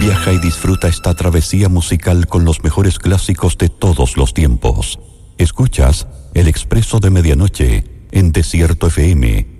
Viaja y disfruta esta travesía musical con los mejores clásicos de todos los tiempos. Escuchas El Expreso de Medianoche en Desierto FM.